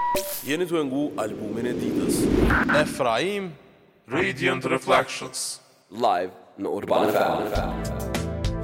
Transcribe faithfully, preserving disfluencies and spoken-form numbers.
Jeni të ngu albumin e ditës. Efraim, Radiant Reflections. Live në Urban F M.